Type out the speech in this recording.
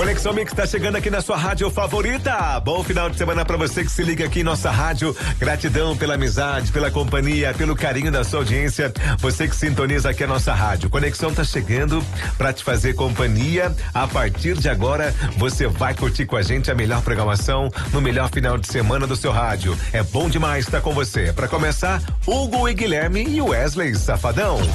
Conexão Mix tá chegando aqui na sua rádio favorita. Bom final de semana pra você que se liga aqui em nossa rádio. Gratidão pela amizade, pela companhia, pelo carinho da sua audiência. Você que sintoniza aqui a nossa rádio. Conexão tá chegando pra te fazer companhia. A partir de agora, você vai curtir com a gente a melhor programação no melhor final de semana do seu rádio. É bom demais estar com você. Pra começar, Hugo e Guilherme e Wesley Safadão.